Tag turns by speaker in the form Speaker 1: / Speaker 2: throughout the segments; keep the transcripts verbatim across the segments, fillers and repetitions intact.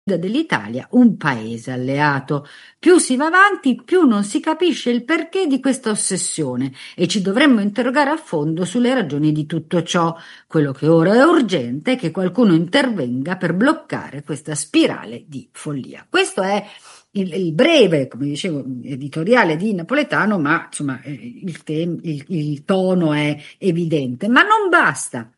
Speaker 1: dell'Italia un paese alleato. Più si va avanti, più non si capisce il perché di questa ossessione e ci dovremmo interrogare a fondo sulle ragioni di tutto ciò. Quello che ora è urgente è che qualcuno intervenga per bloccare questa spirale di follia. Questo è il, il breve, come dicevo, editoriale di Napoletano, ma insomma eh, il, tem- il il tono è evidente. Ma non basta.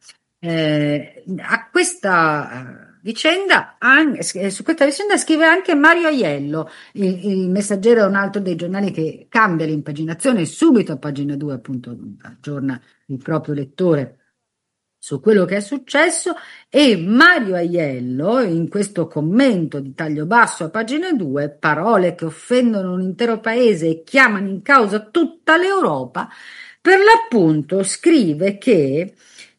Speaker 1: Eh, a questa eh, vicenda, an- eh, su questa vicenda scrive anche Mario Aiello, il, il Messaggero è un altro dei giornali che cambia l'impaginazione e subito a pagina due appunto aggiorna il proprio lettore su quello che è successo e Mario Aiello in questo commento di taglio basso a pagina due, parole che offendono un intero paese e chiamano in causa tutta l'Europa, per l'appunto scrive che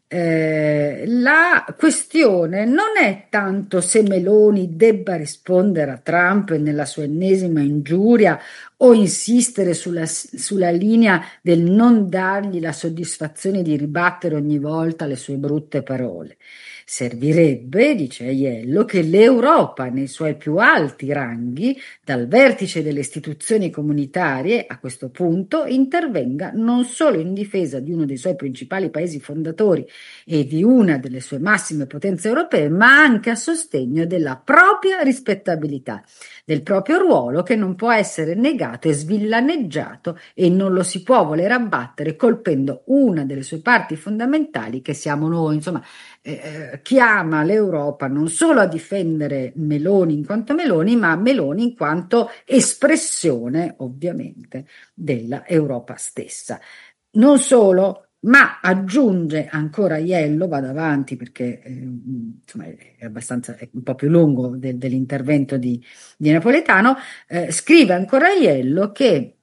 Speaker 1: eh, la questione non è tanto se Meloni debba rispondere a Trump nella sua ennesima ingiuria o insistere sulla, sulla linea del non dargli la soddisfazione di ribattere ogni volta le sue brutte parole. Servirebbe, dice Aiello, che l'Europa nei suoi più alti ranghi, dal vertice delle istituzioni comunitarie, a questo punto intervenga non solo in difesa di uno dei suoi principali paesi fondatori e di una delle sue massime potenze europee, ma anche a sostegno della propria rispettabilità, del proprio ruolo che non può essere negato e svillaneggiato e non lo si può voler abbattere colpendo una delle sue parti fondamentali che siamo noi. Insomma, eh, chiama l'Europa non solo a difendere Meloni in quanto Meloni, ma Meloni in quanto espressione, ovviamente, della Europa stessa. Non solo, ma aggiunge ancora Iello, vado avanti perché eh, insomma, è abbastanza è un po' più lungo del- dell'intervento di, di Napoletano, eh, scrive ancora Iello che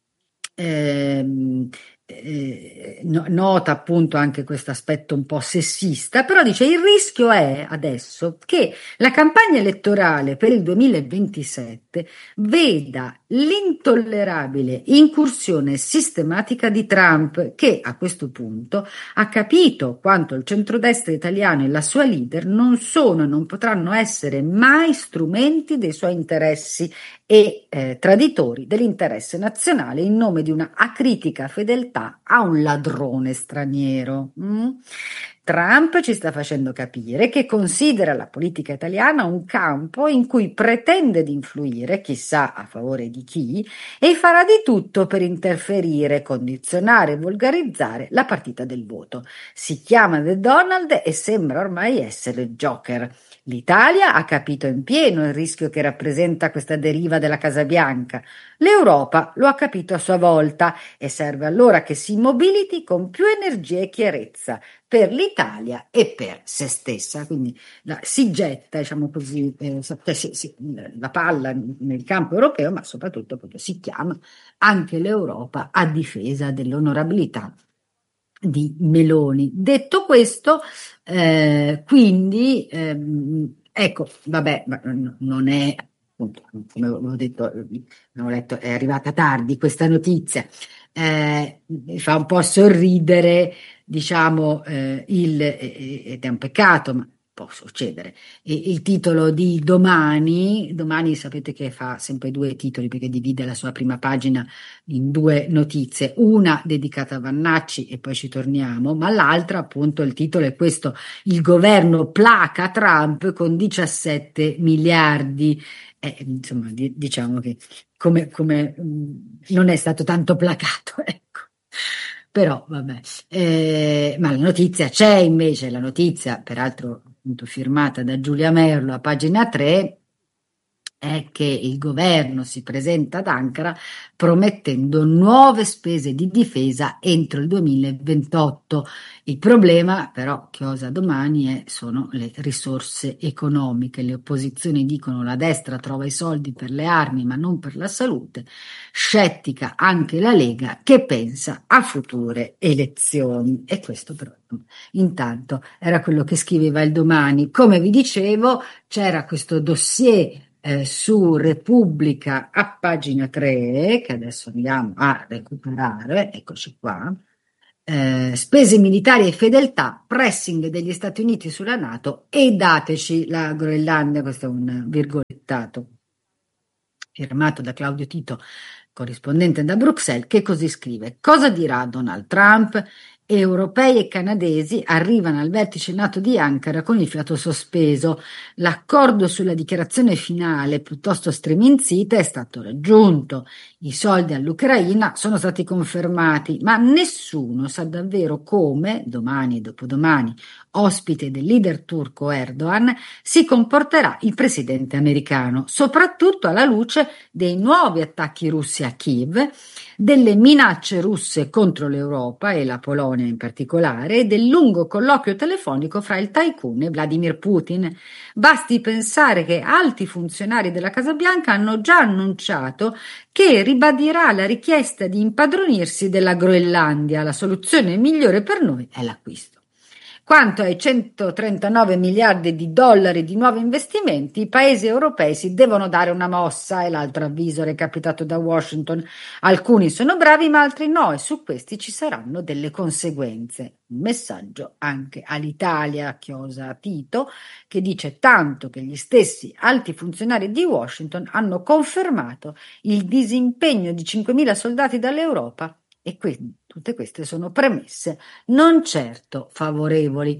Speaker 1: ehm, eh, no- nota appunto anche questo aspetto un po' sessista, però dice il rischio è adesso che la campagna elettorale per il duemilaventisette veda l'intollerabile incursione sistematica di Trump, che a questo punto ha capito quanto il centrodestra italiano e la sua leader non sono e non potranno essere mai strumenti dei suoi interessi e eh, traditori dell'interesse nazionale in nome di una acritica fedeltà a un ladrone straniero. Mm? Trump ci sta facendo capire che considera la politica italiana un campo in cui pretende di influire, chissà a favore di chi, e farà di tutto per interferire, condizionare e volgarizzare la partita del voto. Si chiama The Donald e sembra ormai essere Joker. L'Italia ha capito in pieno il rischio che rappresenta questa deriva della Casa Bianca. L'Europa lo ha capito a sua volta e serve allora che si mobiliti con più energia e chiarezza per l'Italia e per se stessa. Quindi la, si getta, diciamo così, eh, cioè, si- si- la palla nel campo europeo, ma soprattutto proprio si chiama anche l'Europa a difesa dell'onorabilità di Meloni. Detto questo, eh, quindi, ehm, ecco, vabbè, ma n- non è, appunto, come avevo detto, eh, avevo letto, è arrivata tardi questa notizia, eh, mi fa un po' sorridere, diciamo, eh, il, eh, ed è un peccato, ma può succedere. E il titolo di Domani, Domani sapete che fa sempre due titoli perché divide la sua prima pagina in due notizie, una dedicata a Vannacci e poi ci torniamo, ma l'altra appunto il titolo è questo: il governo placa Trump con diciassette miliardi. Eh, insomma, di- diciamo che come, come, mh, non è stato tanto placato, ecco. Però vabbè. Eh, ma la notizia c'è invece, la notizia peraltro appunto firmata da Giulia Merlo a pagina tre è che il governo si presenta ad Ankara promettendo nuove spese di difesa entro il duemilaventotto. Il problema, però, che osa domani è, sono le risorse economiche. Le opposizioni dicono la destra trova i soldi per le armi ma non per la salute. Scettica anche la Lega che pensa a future elezioni. E questo però intanto era quello che scriveva il Domani. Come vi dicevo, c'era questo dossier eh, su Repubblica a pagina tre, che adesso andiamo a recuperare, eccoci qua, eh, spese militari e fedeltà, pressing degli Stati Uniti sulla NATO e dateci la Groenlandia, questo è un virgolettato firmato da Claudio Tito, corrispondente da Bruxelles, che così scrive: cosa dirà Donald Trump? Europei e canadesi arrivano al vertice NATO di Ankara con il fiato sospeso. L'accordo sulla dichiarazione finale, piuttosto striminzita, è stato raggiunto. I soldi all'Ucraina sono stati confermati, ma nessuno sa davvero come, domani e dopodomani, ospite del leader turco Erdogan, si comporterà il presidente americano, soprattutto alla luce dei nuovi attacchi russi a Kiev, delle minacce russe contro l'Europa e la Polonia in particolare, e del lungo colloquio telefonico fra il tycoon e Vladimir Putin. Basti pensare che alti funzionari della Casa Bianca hanno già annunciato che ribadirà la richiesta di impadronirsi della Groenlandia. La soluzione migliore per noi è l'acquisto. Quanto ai centotrentanove miliardi di dollari di nuovi investimenti, i paesi europei si devono dare una mossa, è l'altro avviso recapitato da Washington. Alcuni sono bravi, ma altri no, e su questi ci saranno delle conseguenze. Un messaggio anche all'Italia, chiosa Tito, che dice tanto che gli stessi alti funzionari di Washington hanno confermato il disimpegno di cinquemila soldati dall'Europa, e quindi tutte queste sono premesse non certo favorevoli.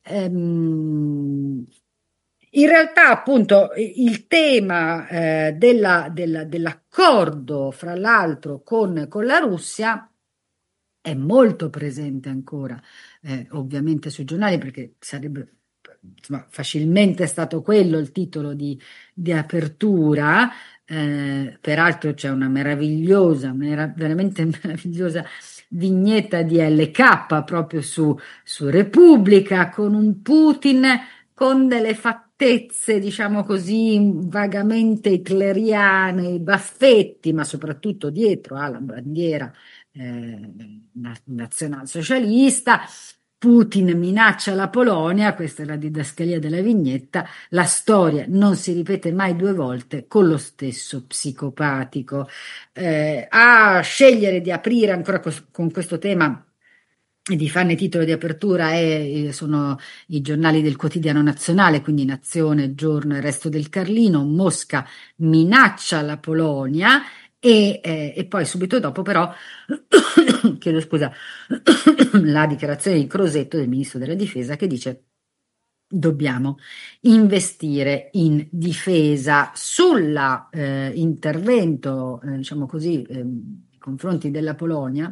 Speaker 1: Ehm, in realtà, appunto, il tema eh, della- della- dell'accordo, fra l'altro, con, con la Russia è molto presente ancora, eh, ovviamente sui giornali, perché sarebbe insomma, facilmente stato quello il titolo di, di apertura. Eh, peraltro c'è una meravigliosa, mera- veramente meravigliosa vignetta di L K proprio su, su Repubblica, con un Putin con delle fattezze, diciamo così, vagamente hitleriane, baffetti, ma soprattutto dietro alla bandiera eh, nazionalsocialista. Putin minaccia la Polonia, questa è la didascalia della vignetta, la storia non si ripete mai due volte con lo stesso psicopatico. Eh, a scegliere di aprire ancora cos- con questo tema e di farne titolo di apertura è- sono i giornali del quotidiano nazionale, quindi Nazione, Giorno e il Resto del Carlino. Mosca minaccia la Polonia e, eh, e poi subito dopo però, chiedo scusa, la dichiarazione di Crosetto, del ministro della Difesa, che dice: dobbiamo investire in difesa. Sull'intervento, eh, diciamo così, eh, nei confronti della Polonia,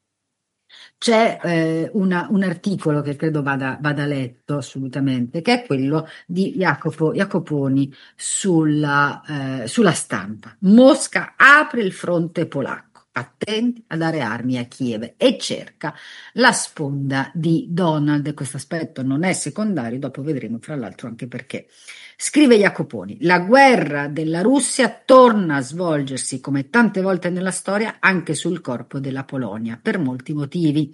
Speaker 1: c'è eh, una- un articolo che credo vada, vada letto assolutamente, che è quello di Jacopo, Jacoponi sulla, eh, sulla stampa. Mosca apre il fronte polacco. Attenti a dare armi a Kiev, e cerca la sponda di Donald. Questo aspetto non è secondario, dopo vedremo fra l'altro anche perché. Scrive Jacoponi: la guerra della Russia torna a svolgersi come tante volte nella storia anche sul corpo della Polonia, per molti motivi.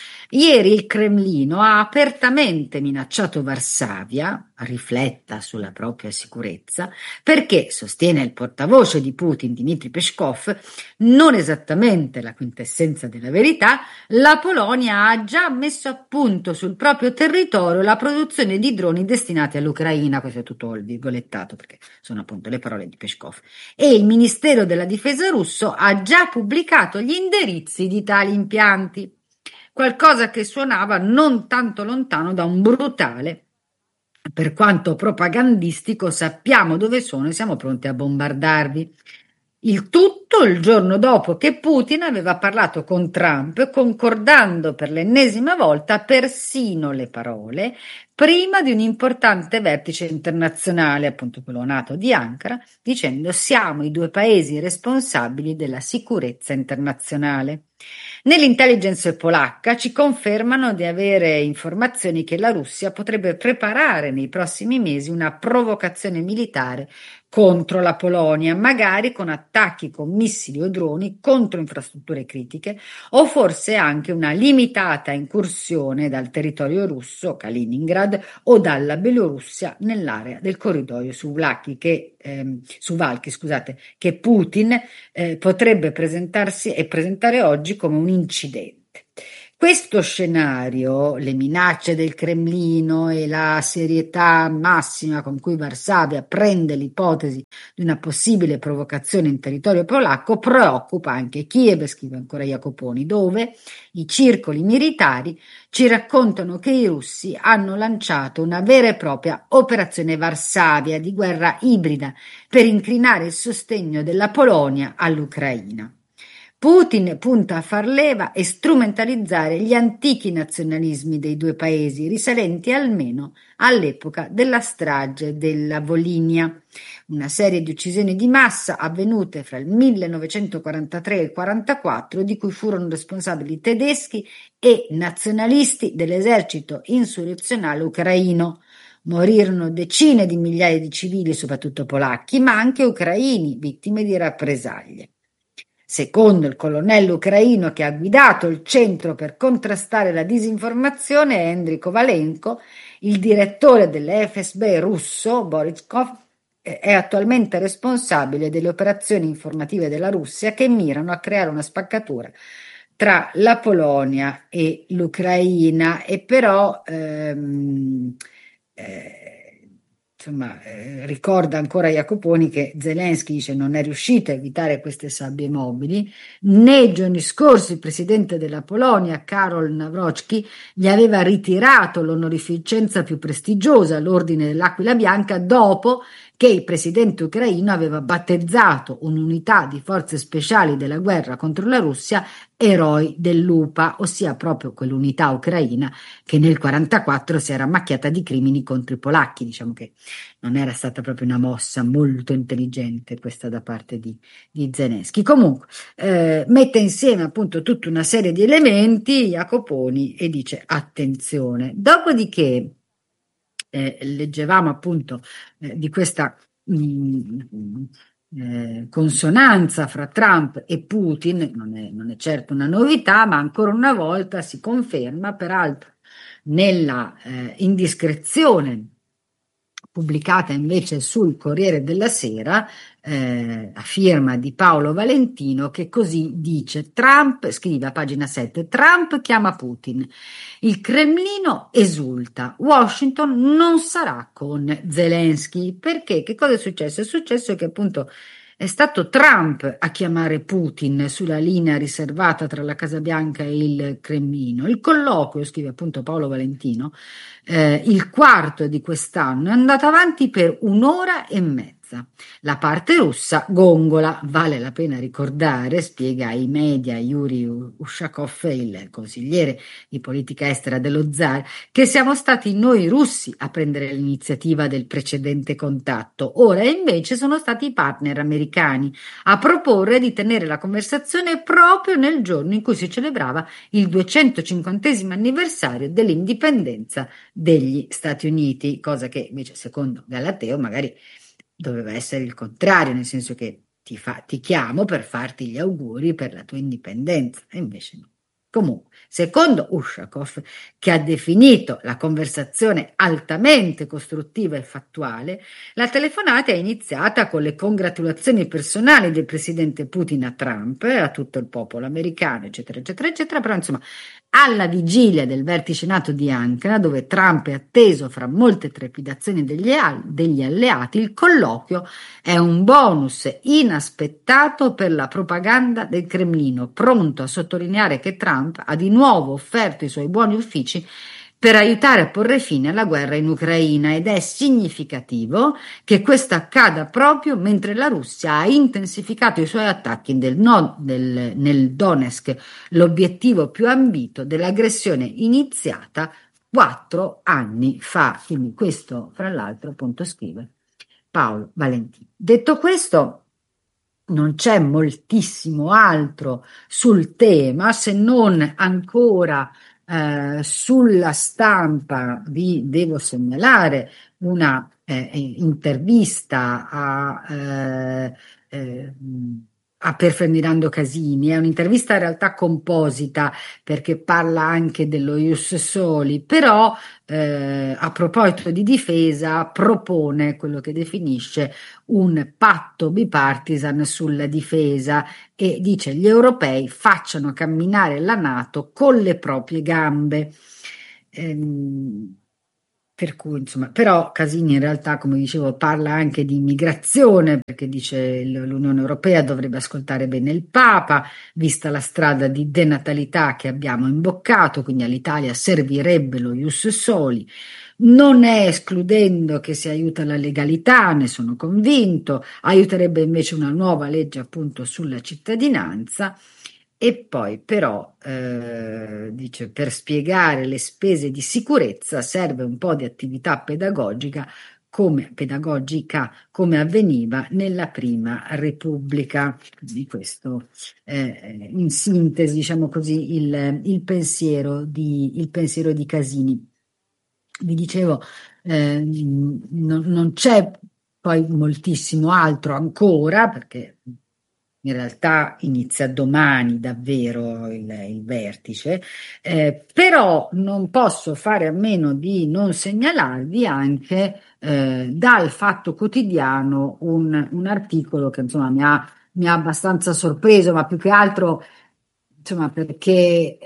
Speaker 1: Ieri il Cremlino ha apertamente minacciato Varsavia, rifletta sulla propria sicurezza, perché, sostiene il portavoce di Putin, Dmitry Peskov, non esattamente la quintessenza della verità, la Polonia ha già messo a punto sul proprio territorio la produzione di droni destinati all'Ucraina. Questo è tutto il virgolettato, perché sono appunto le parole di Peskov. E il Ministero della Difesa russo ha già pubblicato gli indirizzi di tali impianti. Qualcosa che suonava non tanto lontano da un brutale, per quanto propagandistico, sappiamo dove sono e siamo pronti a bombardarvi. Il tutto il giorno dopo che Putin aveva parlato con Trump, concordando per l'ennesima volta persino le parole, prima di un importante vertice internazionale, appunto quello nato di Ankara, dicendo: siamo i due paesi responsabili della sicurezza internazionale. Nell'intelligence polacca ci confermano di avere informazioni che la Russia potrebbe preparare nei prossimi mesi una provocazione militare contro la Polonia, magari con attacchi con missili o droni contro infrastrutture critiche, o forse anche una limitata incursione dal territorio russo, Kaliningrad, o dalla Bielorussia nell'area del corridoio Suwalki, che, ehm, Suwalki, scusate, che Putin eh, potrebbe presentarsi e presentare oggi come un incidente. Questo scenario, le minacce del Cremlino e la serietà massima con cui Varsavia prende l'ipotesi di una possibile provocazione in territorio polacco, preoccupa anche Kiev, scrive ancora Jacoponi, dove i circoli militari ci raccontano che i russi hanno lanciato una vera e propria operazione Varsavia di guerra ibrida per incrinare il sostegno della Polonia all'Ucraina. Putin punta a far leva e strumentalizzare gli antichi nazionalismi dei due paesi, risalenti almeno all'epoca della strage della Volinia, una serie di uccisioni di massa avvenute fra il millenovecentoquarantatré e il quarantaquattro, di cui furono responsabili tedeschi e nazionalisti dell'esercito insurrezionale ucraino. Morirono decine di migliaia di civili, soprattutto polacchi, ma anche ucraini, vittime di rappresaglie. Secondo il colonnello ucraino che ha guidato il centro per contrastare la disinformazione, Andriy Kovalenko, il direttore dell'F S B russo, Boryskov, è attualmente responsabile delle operazioni informative della Russia che mirano a creare una spaccatura tra la Polonia e l'Ucraina, e però ehm, eh, insomma, eh, ricorda ancora Jacoponi che Zelensky dice non è riuscito a evitare queste sabbie mobili, né i giorni scorsi il presidente della Polonia, Karol Nawrocki, gli aveva ritirato l'onorificenza più prestigiosa, l'Ordine dell'Aquila Bianca, dopo che il presidente ucraino aveva battezzato un'unità di forze speciali della guerra contro la Russia eroi dell'U P A, ossia proprio quell'unità ucraina che nel quarantaquattro si era macchiata di crimini contro i polacchi. Diciamo che non era stata proprio una mossa molto intelligente questa da parte di, di Zelensky. Comunque eh, mette insieme appunto tutta una serie di elementi Jacoponi e dice attenzione. Dopodiché eh, leggevamo appunto eh, di questa mh, eh, consonanza fra Trump e Putin, non è, non è certo una novità, ma ancora una volta si conferma, peraltro nella eh, indiscrezione pubblicata invece sul Corriere della Sera, eh, a firma di Paolo Valentino, che così dice: Trump, scrive a pagina sette, Trump chiama Putin, il Cremlino esulta, Washington non sarà con Zelensky. Perché? Che cosa è successo? È successo che appunto è stato Trump a chiamare Putin sulla linea riservata tra la Casa Bianca e il Cremlino. Il colloquio, scrive appunto Paolo Valentino, eh, il quarto di quest'anno, è andato avanti per un'ora e mezza. La parte russa gongola, vale la pena ricordare, spiega ai media Yuri Ushakov, il consigliere di politica estera dello zar, che siamo stati noi russi a prendere l'iniziativa del precedente contatto. Ora invece sono stati i partner americani a proporre di tenere la conversazione proprio nel giorno in cui si celebrava il duecentocinquantesimo anniversario dell'indipendenza degli Stati Uniti, cosa che invece secondo Galateo magari doveva essere il contrario, nel senso che ti, fa, ti chiamo per farti gli auguri per la tua indipendenza, e invece no. Comunque, secondo Ushakov, che ha definito la conversazione altamente costruttiva e fattuale, la telefonata è iniziata con le congratulazioni personali del presidente Putin a Trump, a tutto il popolo americano, eccetera, eccetera, eccetera, però insomma, alla vigilia del vertice NATO di Ankara, dove Trump è atteso fra molte trepidazioni degli, degli alleati, il colloquio è un bonus inaspettato per la propaganda del Cremlino, pronto a sottolineare che Trump ha di nuovo offerto i suoi buoni uffici per aiutare a porre fine alla guerra in Ucraina, ed è significativo che questo accada proprio mentre la Russia ha intensificato i suoi attacchi nel, no, del, nel Donetsk, l'obiettivo più ambito dell'aggressione iniziata quattro anni fa. Quindi questo, fra l'altro, appunto scrive Paolo Valentino. Detto questo, non c'è moltissimo altro sul tema, se non ancora eh, sulla stampa vi devo segnalare una eh, intervista a eh, eh, a per Ferdinando Casini. È un'intervista in realtà composita perché parla anche dello Ius Soli, però eh, a proposito di difesa propone quello che definisce un patto bipartisan sulla difesa e dice gli europei facciano camminare la NATO con le proprie gambe. Ehm, per cui, insomma, però Casini in realtà, come dicevo, parla anche di immigrazione, perché dice l- l'Unione Europea dovrebbe ascoltare bene il Papa, vista la strada di denatalità che abbiamo imboccato, quindi all'Italia servirebbe lo Ius Soli. Non è escludendo che si aiuta la legalità, ne sono convinto, aiuterebbe invece una nuova legge appunto sulla cittadinanza. E poi però, eh, dice, per spiegare le spese di sicurezza serve un po' di attività pedagogica come, pedagogica come avveniva nella Prima Repubblica. Di questo, eh, in sintesi, diciamo così, il, il pensiero di, il pensiero di Casini. Vi dicevo, eh, non, non c'è poi moltissimo altro ancora, perché in realtà inizia domani davvero il, il vertice, eh, però non posso fare a meno di non segnalarvi anche eh, dal Fatto Quotidiano un, un articolo che insomma mi ha, mi ha abbastanza sorpreso, ma più che altro insomma perché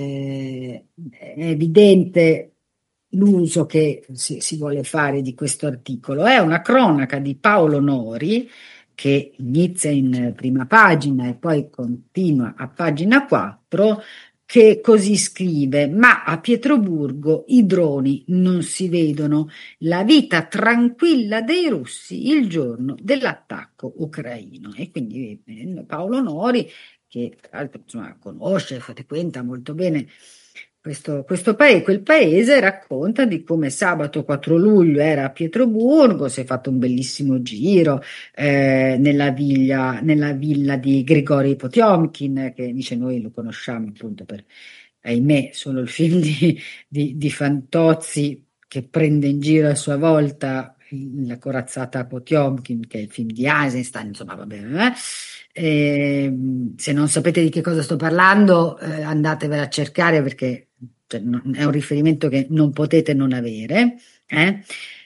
Speaker 1: eh, è evidente l'uso che si, si vuole fare di questo articolo. È una cronaca di Paolo Nori che inizia in prima pagina e poi continua a pagina quattro, che così scrive: Ma a Pietroburgo i droni non si vedono, la vita tranquilla dei russi il giorno dell'attacco ucraino. E quindi eh, Paolo Nori, che tra l'altro insomma, conosce, frequenta molto bene questo, questo paese, quel paese, racconta di come sabato quattro luglio era a Pietroburgo, si è fatto un bellissimo giro eh, nella, villa, nella villa di Grigorij Potiomkin, che dice noi lo conosciamo appunto per, ahimè, solo il film di, di, di Fantozzi che prende in giro a sua volta la corazzata Potiomkin, che è il film di Eisenstein, insomma, va bene. Eh? E, se non sapete di che cosa sto parlando, eh, andatevela a cercare perché cioè, non- è un riferimento che non potete non avere. Eh?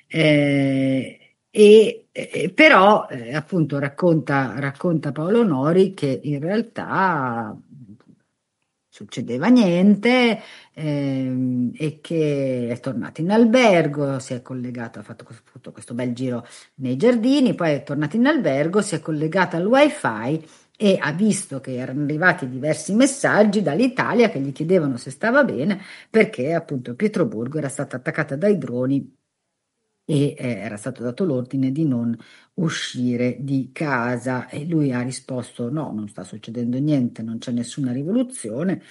Speaker 1: Eh, e, e però, eh, appunto, racconta, racconta Paolo Nori che in realtà succedeva niente ehm, e che è tornato in albergo, si è collegato, ha fatto questo, fatto questo bel giro nei giardini, poi è tornato in albergo, si è collegato al wifi e ha visto che erano arrivati diversi messaggi dall'Italia che gli chiedevano se stava bene perché appunto Pietroburgo era stata attaccata dai droni e eh, era stato dato l'ordine di non uscire di casa e lui ha risposto no, non sta succedendo niente, non c'è nessuna rivoluzione,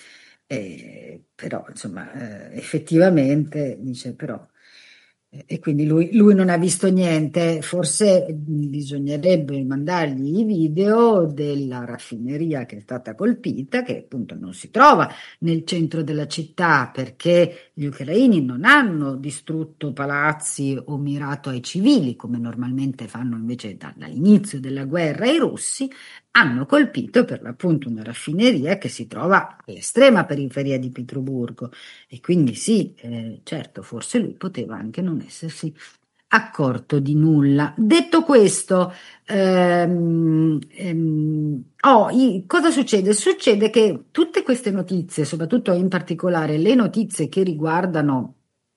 Speaker 1: eh, però insomma eh, effettivamente dice però eh, e quindi lui, lui non ha visto niente, forse mh, bisognerebbe mandargli i video della raffineria che è stata colpita, che appunto non si trova nel centro della città perché gli ucraini non hanno distrutto palazzi o mirato ai civili, come normalmente fanno invece da- dall'inizio della guerra i russi, hanno colpito per l'appunto una raffineria che si trova all'estrema periferia di Pietroburgo. E quindi sì, eh, certo, forse lui poteva anche non essersi accorto di nulla. Detto questo, ehm, ehm, oh, i- cosa succede? Succede che tutte queste notizie, soprattutto in particolare le notizie che riguardano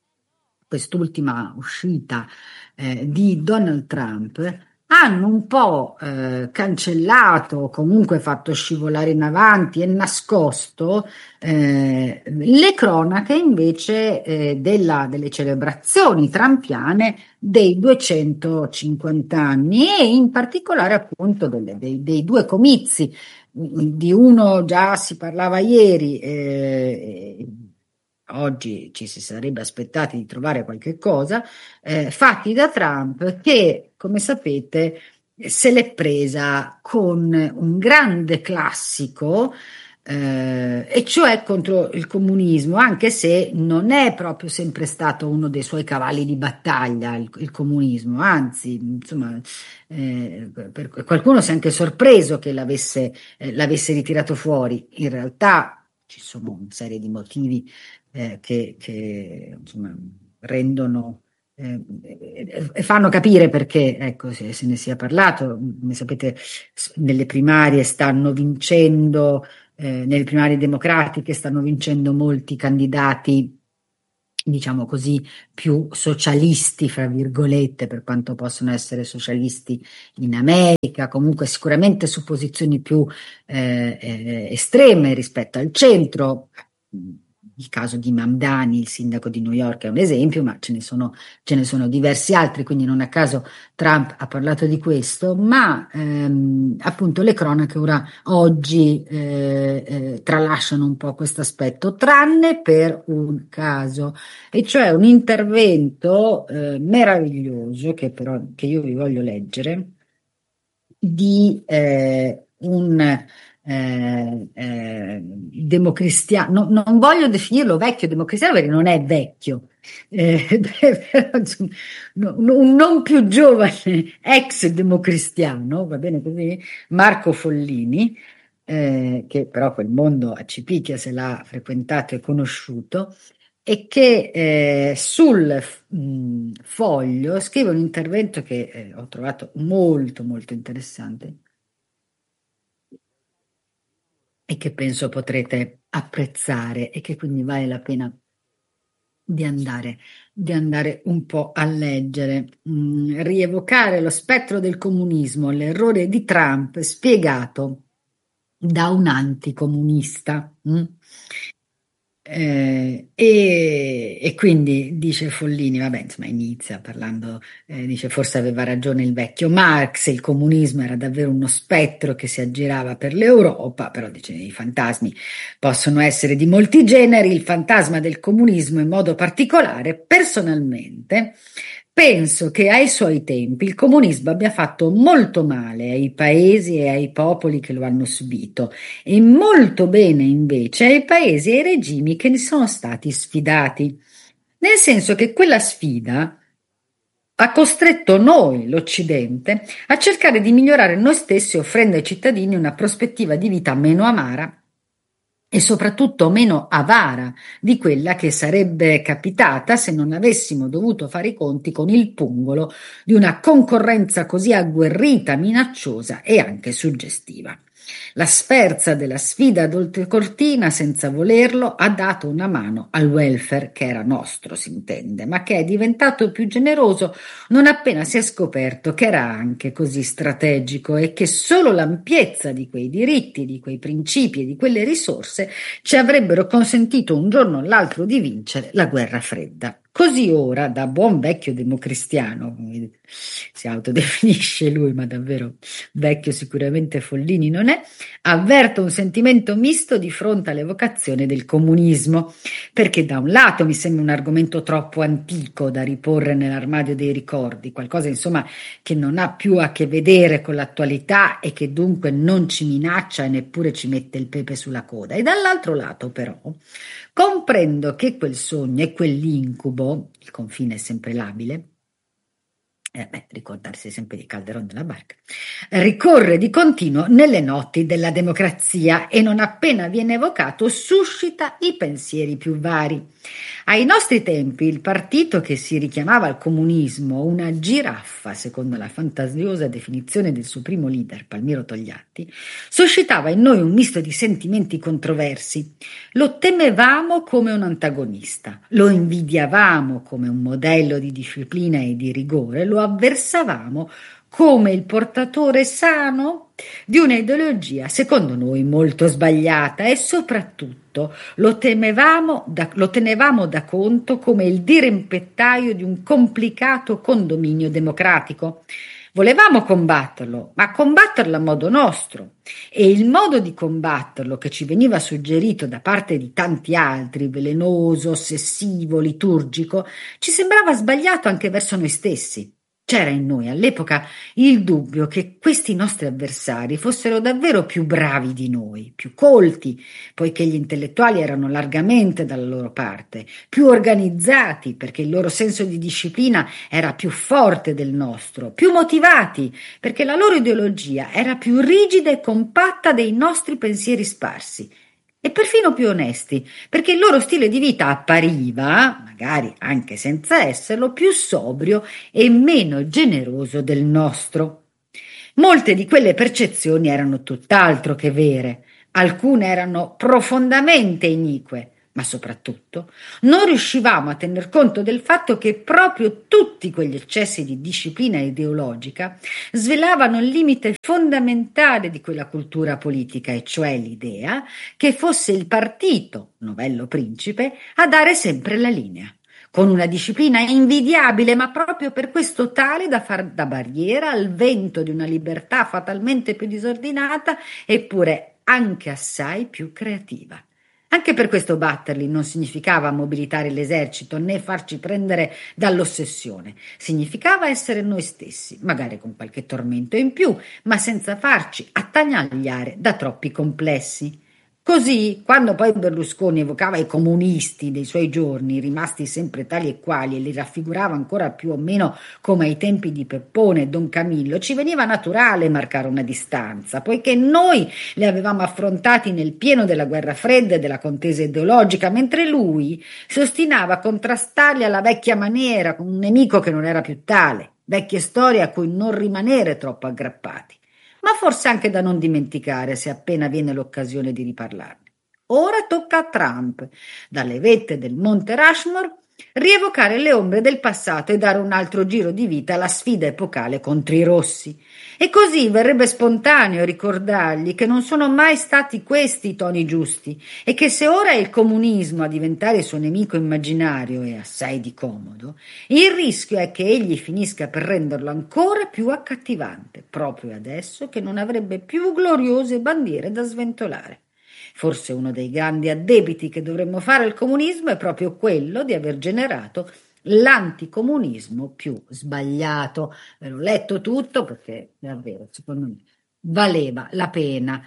Speaker 1: quest'ultima uscita eh, di Donald Trump, hanno un po' eh, cancellato o comunque fatto scivolare in avanti e nascosto eh, le cronache invece eh, della- delle celebrazioni trampiane dei duecentocinquanta anni e in particolare appunto delle- dei, dei due comizi. Di uno già si parlava ieri, eh, oggi ci si sarebbe aspettati di trovare qualche cosa, eh, fatti da Trump che, come sapete, se l'è presa con un grande classico eh, e cioè contro il comunismo, anche se non è proprio sempre stato uno dei suoi cavalli di battaglia il, il comunismo, anzi, insomma, eh, per- qualcuno si è anche sorpreso che l'avesse eh, l'avesse ritirato fuori. In realtà ci sono una serie di motivi eh, che, che, insomma, rendono eh, e e fanno capire perché, ecco, se, se ne sia parlato. Come sapete, s- nelle primarie stanno vincendo, eh, nelle primarie democratiche stanno vincendo molti candidati, diciamo così, più socialisti, fra virgolette, per quanto possono essere socialisti in America, comunque sicuramente su posizioni più eh, eh, estreme rispetto al centro. Il caso di Mamdani, il sindaco di New York, è un esempio, ma ce ne sono, ce ne sono diversi altri, quindi non a caso Trump ha parlato di questo, ma ehm, appunto le cronache ora oggi eh, eh, tralasciano un po' questo aspetto, tranne per un caso, e cioè un intervento eh, meraviglioso che però che io vi voglio leggere di eh, un eh, eh, democristiano, no- non voglio definirlo vecchio democristiano perché non è vecchio, eh, però, insomma, no- no- un non più giovane ex democristiano, va bene così, Marco Follini, eh, che però quel mondo a Cipicchia se l'ha frequentato e conosciuto, e che eh, sul mh, foglio scrive un intervento che eh, ho trovato molto molto interessante e che penso potrete apprezzare e che quindi vale la pena di andare, di andare un po' a leggere. Mm, rievocare lo spettro del comunismo, l'errore di Trump spiegato da un anticomunista. mm? Eh, e, e quindi dice Follini, vabbè, insomma, inizia parlando, eh, dice forse aveva ragione il vecchio Marx, il comunismo era davvero uno spettro che si aggirava per l'Europa, però dice i fantasmi possono essere di molti generi, il fantasma del comunismo in modo particolare, personalmente. Penso che ai suoi tempi il comunismo abbia fatto molto male ai paesi e ai popoli che lo hanno subito e molto bene invece ai paesi e ai regimi che ne sono stati sfidati, nel senso che quella sfida ha costretto noi, l'Occidente, a cercare di migliorare noi stessi offrendo ai cittadini una prospettiva di vita meno amara e soprattutto meno avara di quella che sarebbe capitata se non avessimo dovuto fare i conti con il pungolo di una concorrenza così agguerrita, minacciosa e anche suggestiva. La sferza della sfida d'oltrecortina, senza volerlo, ha dato una mano al welfare, che era nostro, si intende, ma che è diventato più generoso non appena si è scoperto che era anche così strategico e che solo l'ampiezza di quei diritti, di quei principi e di quelle risorse ci avrebbero consentito un giorno o l'altro di vincere la guerra fredda. Così ora, da buon vecchio democristiano, come si autodefinisce lui, ma davvero vecchio sicuramente Follini non è, avverto un sentimento misto di fronte all'evocazione del comunismo, perché da un lato mi sembra un argomento troppo antico da riporre nell'armadio dei ricordi, qualcosa insomma che non ha più a che vedere con l'attualità e che dunque non ci minaccia e neppure ci mette il pepe sulla coda. E dall'altro lato però comprendo che quel sogno e quell'incubo, il confine è sempre labile, eh, beh, ricordarsi sempre di Calderone della Barca, ricorre di continuo nelle notti della democrazia e non appena viene evocato suscita i pensieri più vari. Ai nostri tempi il partito che si richiamava al comunismo, una giraffa, secondo la fantasiosa definizione del suo primo leader, Palmiro Togliatti, suscitava in noi un misto di sentimenti controversi. Lo temevamo come un antagonista, lo invidiavamo come un modello di disciplina e di rigore, lo avversavamo come il portatore sano di un'ideologia, secondo noi, molto sbagliata e soprattutto lo temevamo da, lo tenevamo da conto come il dirimpettaio di un complicato condominio democratico. Volevamo combatterlo, ma combatterlo a modo nostro. E il modo di combatterlo che ci veniva suggerito da parte di tanti altri, velenoso, ossessivo, liturgico, ci sembrava sbagliato anche verso noi stessi. C'era in noi all'epoca il dubbio che questi nostri avversari fossero davvero più bravi di noi, più colti, poiché gli intellettuali erano largamente dalla loro parte, più organizzati perché il loro senso di disciplina era più forte del nostro, più motivati perché la loro ideologia era più rigida e compatta dei nostri pensieri sparsi. E perfino più onesti, perché il loro stile di vita appariva, magari anche senza esserlo, più sobrio e meno generoso del nostro. Molte di quelle percezioni erano tutt'altro che vere, alcune erano profondamente inique, ma soprattutto non riuscivamo a tener conto del fatto che proprio tutti quegli eccessi di disciplina ideologica svelavano il limite fondamentale di quella cultura politica, e cioè l'idea che fosse il partito, novello principe, a dare sempre la linea, con una disciplina invidiabile, ma proprio per questo tale da far da barriera al vento di una libertà fatalmente più disordinata, eppure anche assai più creativa. Anche per questo batterli non significava mobilitare l'esercito né farci prendere dall'ossessione, significava essere noi stessi, magari con qualche tormento in più, ma senza farci attanagliare da troppi complessi. Così, quando poi Berlusconi evocava i comunisti dei suoi giorni, rimasti sempre tali e quali, e li raffigurava ancora più o meno come ai tempi di Peppone e Don Camillo, ci veniva naturale marcare una distanza, poiché noi li avevamo affrontati nel pieno della guerra fredda e della contesa ideologica, mentre lui si ostinava a contrastarli alla vecchia maniera, con un nemico che non era più tale, vecchie storie a cui non rimanere troppo aggrappati, ma forse anche da non dimenticare se appena viene l'occasione di riparlarne. Ora tocca a Trump, dalle vette del Monte Rushmore, rievocare le ombre del passato e dare un altro giro di vita alla sfida epocale contro i rossi. E così verrebbe spontaneo ricordargli che non sono mai stati questi i toni giusti e che se ora è il comunismo a diventare il suo nemico immaginario e assai di comodo, il rischio è che egli finisca per renderlo ancora più accattivante, proprio adesso che non avrebbe più gloriose bandiere da sventolare. Forse uno dei grandi addebiti che dovremmo fare al comunismo è proprio quello di aver generato l'anticomunismo più sbagliato. Ve l'ho letto tutto perché davvero, secondo me, valeva la pena.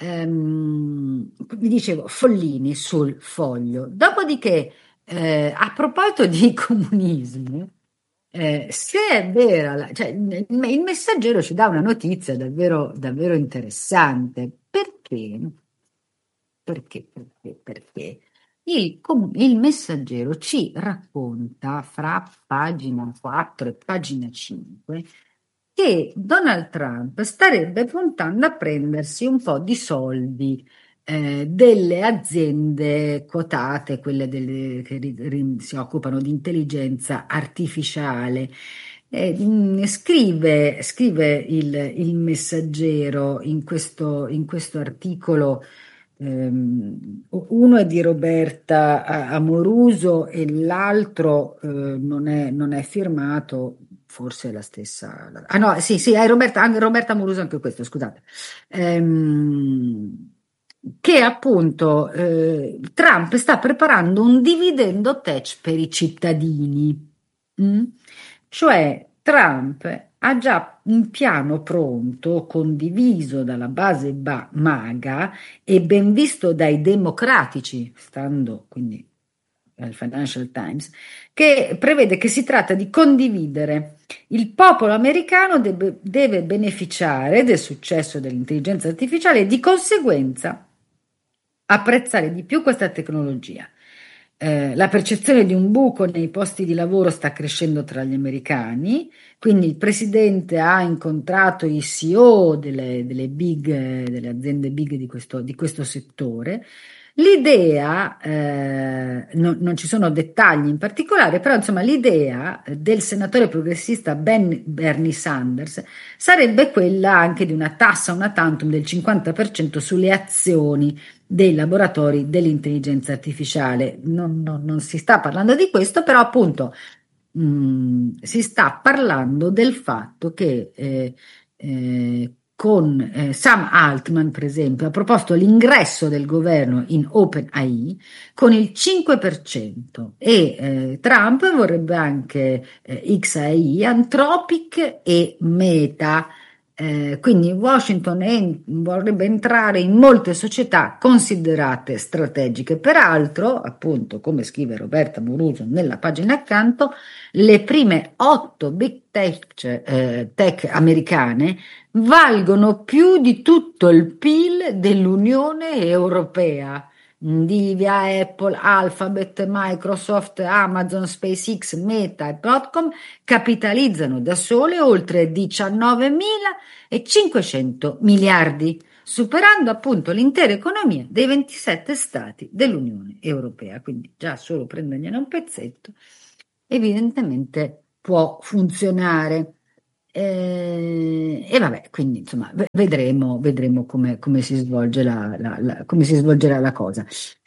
Speaker 1: Ehm, vi dicevo, Follini sul Foglio. Dopodiché, eh, a proposito di comunismo, eh, se è vera, la- cioè, il, il Messaggero ci dà una notizia davvero, davvero interessante. Perché? Perché? Perché? Perché? Il, com- il Messaggero ci racconta fra pagina quattro e pagina cinque che Donald Trump starebbe puntando a prendersi un po' di soldi eh, delle aziende quotate, quelle delle- che ri- ri- si occupano di intelligenza artificiale. Eh, mh, scrive, scrive il, il Messaggero in questo, in questo articolo. Ehm, uno è di Roberta A- Amoruso e l'altro eh, non è, non è firmato, forse è la stessa. Ah no, sì, sì, è Roberta, anche Roberta Amoruso, anche questo, scusate. Ehm, che appunto eh, Trump sta preparando un dividendo tax per i cittadini. Mm? Cioè Trump ha già un piano pronto, condiviso dalla base ba- MAGA e ben visto dai democratici, stando quindi al Financial Times, che prevede che si tratta di condividere. Il popolo americano deve, deve beneficiare del successo dell'intelligenza artificiale e di conseguenza apprezzare di più questa tecnologia. Eh, la percezione di un buco nei posti di lavoro sta crescendo tra gli americani, quindi il presidente ha incontrato i C E O delle, delle big, eh, delle aziende big di questo, di questo settore. L'idea, eh, no- non ci sono dettagli in particolare, però insomma l'idea del senatore progressista Ben, Bernie Sanders sarebbe quella anche di una tassa una tantum del cinquanta per cento sulle azioni dei laboratori dell'intelligenza artificiale. Non, non- non si sta parlando di questo, però appunto mh, si sta parlando del fatto che eh, eh, con eh, Sam Altman, per esempio, ha proposto l'ingresso del governo in OpenAI con il cinque per cento e eh, Trump vorrebbe anche eh, X A I, Anthropic e Meta. Eh, quindi Washington en- vorrebbe entrare in molte società considerate strategiche. Peraltro, appunto, come scrive Roberta Moruso nella pagina accanto, le prime otto big tech, eh, tech americane valgono più di tutto il P I L dell'Unione Europea. Nvidia, Apple, Alphabet, Microsoft, Amazon, SpaceX, Meta e Broadcom capitalizzano da sole oltre diciannovemilacinquecento miliardi, superando appunto l'intera economia dei ventisette stati dell'Unione Europea. Quindi già solo prendergliene un pezzetto, evidentemente può funzionare. Eh, e vabbè, quindi insomma, ve- vedremo, vedremo come, come si svolge la, la- la- come si svolgerà la cosa.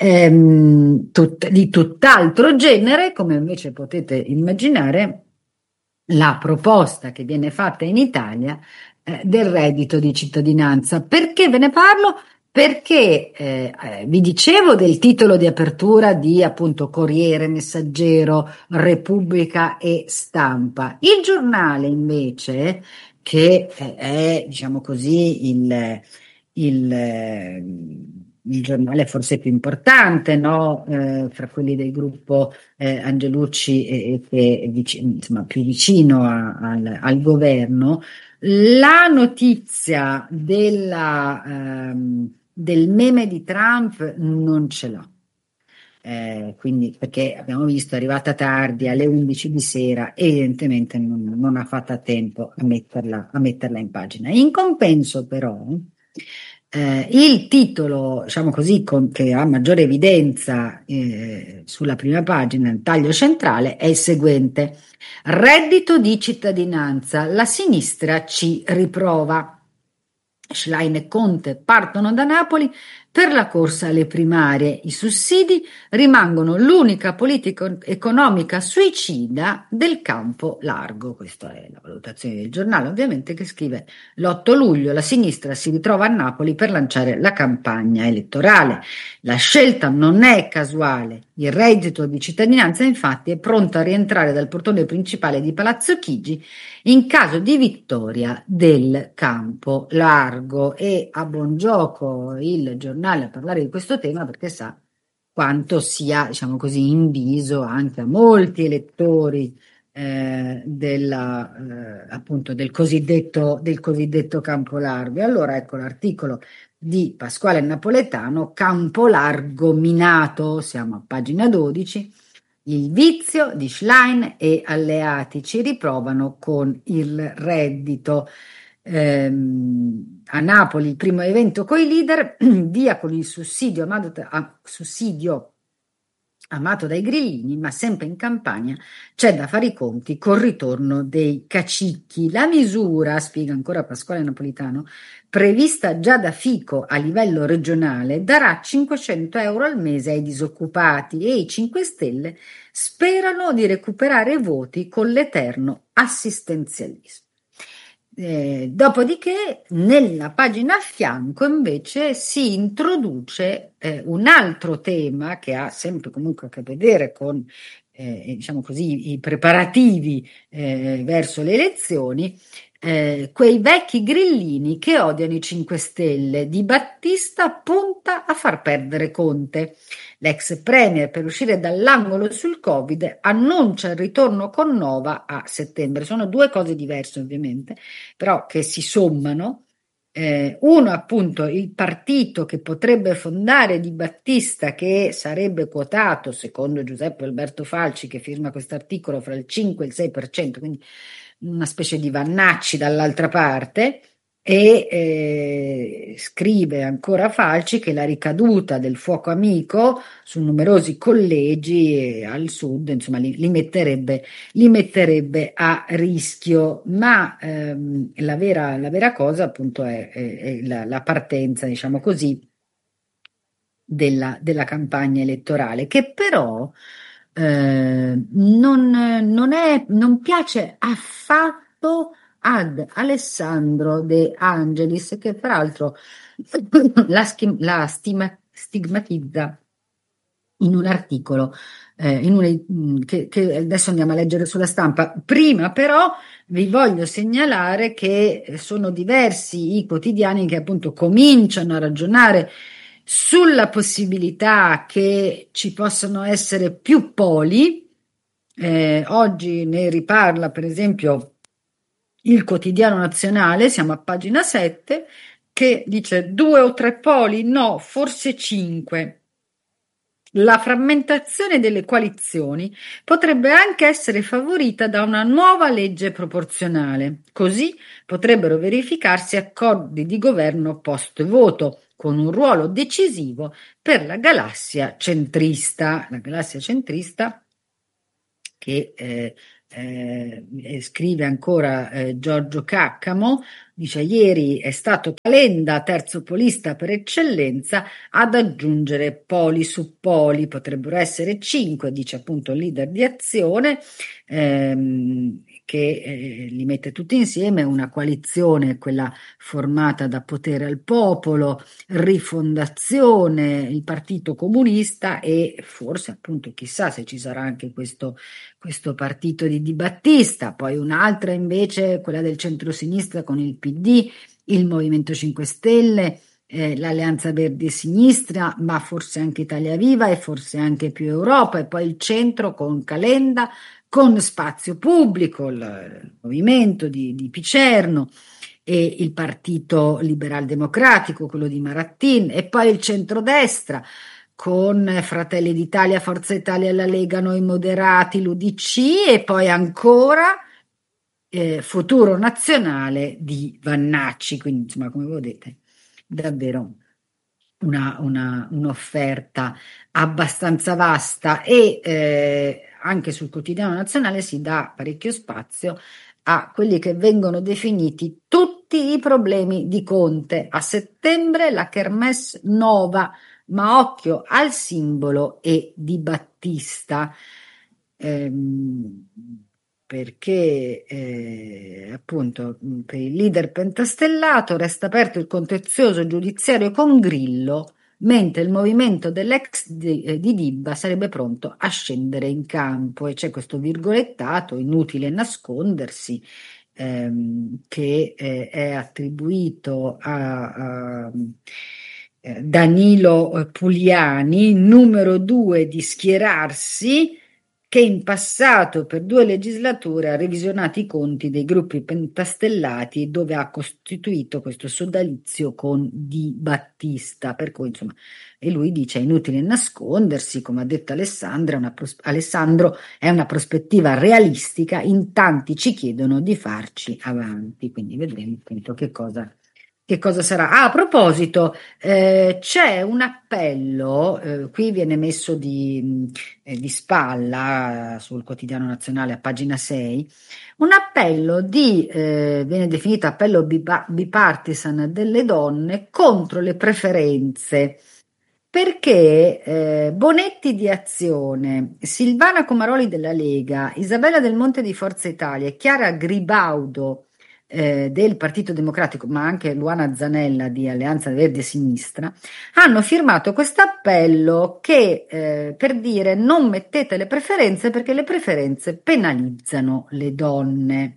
Speaker 1: Ehm, tut- di tutt'altro genere, come invece potete immaginare, la proposta che viene fatta in Italia eh, del reddito di cittadinanza. Perché ve ne parlo? Perché eh, eh, vi dicevo del titolo di apertura di appunto Corriere, Messaggero, Repubblica e Stampa. Il giornale invece, che eh, è diciamo così il, il, eh, il giornale forse più importante, no? Eh, fra quelli del gruppo eh, Angelucci e, e che è vici- insomma, più vicino a- al, al governo, la notizia della, ehm, del meme di Trump non ce l'ha. Eh, quindi perché abbiamo visto è arrivata tardi alle undici di sera, evidentemente non, non ha fatto a tempo a metterla, a metterla in pagina. In compenso, però, eh, il titolo, diciamo così, con- che ha maggiore evidenza eh, sulla prima pagina, il taglio centrale, è il seguente: reddito di cittadinanza, la sinistra ci riprova. Schlein e Conte partono da Napoli per la corsa alle primarie. I sussidi rimangono l'unica politica economica suicida del campo largo. Questa è la valutazione del giornale, ovviamente, che scrive l'otto luglio la sinistra si ritrova a Napoli per lanciare la campagna elettorale. La scelta non è casuale. Il reddito di cittadinanza, infatti, è pronto a rientrare dal portone principale di Palazzo Chigi in caso di vittoria del campo largo. E a buon gioco il giornale a parlare di questo tema perché sa quanto sia, diciamo così, inviso anche a molti elettori eh, della, eh, appunto del cosiddetto, del cosiddetto campo largo. E allora ecco l'articolo di Pasquale Napoletano, Campo largo minato, siamo a pagina dodici. Il vizio di Schlein e alleati ci riprovano con il reddito. Ehm, a Napoli il primo evento coi leader, via con il sussidio amato, a- sussidio amato dai grillini, ma sempre in campagna c'è da fare i conti col ritorno dei cacicchi. La misura, spiega ancora Pasquale Napolitano, prevista già da Fico a livello regionale, darà cinquecento euro al mese ai disoccupati e i cinque Stelle sperano di recuperare voti con l'eterno assistenzialismo. Eh, dopodiché, nella pagina a fianco invece si introduce eh, un altro tema che ha sempre comunque a che vedere con eh, diciamo così, i preparativi eh, verso le elezioni, eh, quei vecchi grillini che odiano i cinque Stelle. Di Battista punta a far perdere Conte. L'ex premier, per uscire dall'angolo sul Covid, annuncia il ritorno con Nova a settembre. Sono due cose diverse, ovviamente, però che si sommano. Eh, uno appunto il partito che potrebbe fondare Di Battista, che sarebbe quotato secondo Giuseppe Alberto Falci, che firma questo articolo, fra il cinque e il sei per cento, quindi una specie di Vannacci dall'altra parte. E eh, scrive ancora Falci che la ricaduta del fuoco amico su numerosi collegi eh, al sud, insomma, li, li metterebbe li metterebbe a rischio, ma ehm, la vera, la vera cosa appunto è, è- è la, la partenza, diciamo così, della, della campagna elettorale, che però eh, non, non è, non piace affatto ad Alessandro De Angelis, che peraltro la, schi- la stima- stigmatizza in un articolo, eh, in un- mh, che, che adesso andiamo a leggere sulla stampa. Prima però vi voglio segnalare che eh, sono diversi i quotidiani che appunto cominciano a ragionare sulla possibilità che ci possano essere più poli. Eh, oggi ne riparla per esempio il Quotidiano Nazionale, siamo a pagina sette, che dice due o tre poli, no, forse cinque. La frammentazione delle coalizioni potrebbe anche essere favorita da una nuova legge proporzionale, così potrebbero verificarsi accordi di governo post-voto, con un ruolo decisivo per la galassia centrista. La galassia centrista che eh, eh, scrive ancora eh, Giorgio Caccamo, dice ieri è stato Calenda, terzo polista per eccellenza, ad aggiungere poli su poli, potrebbero essere cinque, dice appunto il leader di Azione, ehm, che eh, li mette tutti insieme, una coalizione, quella formata da Potere al Popolo, Rifondazione, il Partito Comunista e forse appunto chissà se ci sarà anche questo, questo partito di Di Battista, poi un'altra invece quella del centrosinistra con il P D, il Movimento cinque Stelle, eh, l'Alleanza Verdi e Sinistra, ma forse anche Italia Viva e forse anche più Europa, e poi il centro con Calenda, con Spazio Pubblico, il, il movimento di, di Picerno e il Partito Liberal Democratico, quello di Marattin, e poi il centrodestra con Fratelli d'Italia, Forza Italia, la Lega, Noi Moderati, l'U D C e poi ancora eh, Futuro Nazionale di Vannacci. Quindi, insomma, come vedete, davvero una, una- un'offerta abbastanza vasta e eh, anche sul quotidiano nazionale si dà parecchio spazio a quelli che vengono definiti tutti i problemi di Conte. A settembre la Kermesse nova, ma occhio al simbolo e di Battista. Ehm, perché eh, appunto mh, per il leader pentastellato resta aperto il contenzioso giudiziario con Grillo, mentre il movimento dell'ex di, eh, di Dibba sarebbe pronto a scendere in campo e c'è questo virgolettato, inutile nascondersi, ehm, che eh, è attribuito a, a, eh, Danilo eh, Pugliani, numero due di schierarsi, che in passato per due legislature ha revisionato i conti dei gruppi pentastellati dove ha costituito questo sodalizio con Di Battista, per cui insomma, e lui dice è inutile nascondersi, come ha detto Alessandra, una pros- Alessandro, è una prospettiva realistica, in tanti ci chiedono di farci avanti, quindi vedremo appunto che cosa, che cosa sarà. Ah, a proposito, eh, c'è un appello, eh, qui viene messo di, eh, di spalla eh, sul quotidiano nazionale a pagina sei, un appello di, eh, viene definito appello bipa- bipartisan delle donne contro le preferenze. Perché eh, Bonetti di Azione, Silvana Comaroli della Lega, Isabella Del Monte di Forza Italia e Chiara Gribaudo eh, del Partito Democratico, ma anche Luana Zanella di Alleanza Verdi e Sinistra, hanno firmato questo appello che eh, per dire non mettete le preferenze perché le preferenze penalizzano le donne.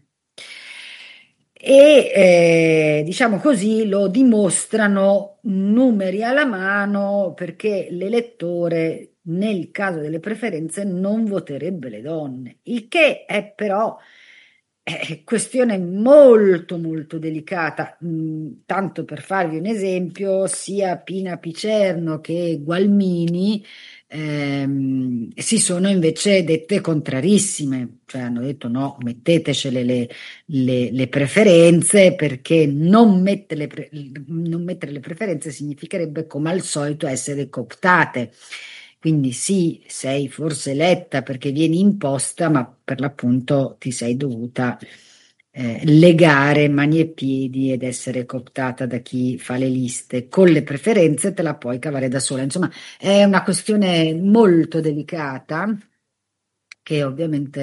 Speaker 1: E eh, diciamo così lo dimostrano numeri alla mano perché l'elettore nel caso delle preferenze non voterebbe le donne, il che è però è questione molto molto delicata. Mm, tanto per farvi un esempio, sia Pina Picerno che Gualmini ehm, si sono invece dette contrarissime, cioè hanno detto no, mettetecele le, le- le preferenze perché non, mette le pre- non mettere le preferenze significherebbe come al solito essere cooptate. Quindi sì, sei forse eletta perché vieni imposta, ma per l'appunto ti sei dovuta eh, legare mani e piedi ed essere cooptata da chi fa le liste. Con le preferenze te la puoi cavare da sola. Insomma, è una questione molto delicata che ovviamente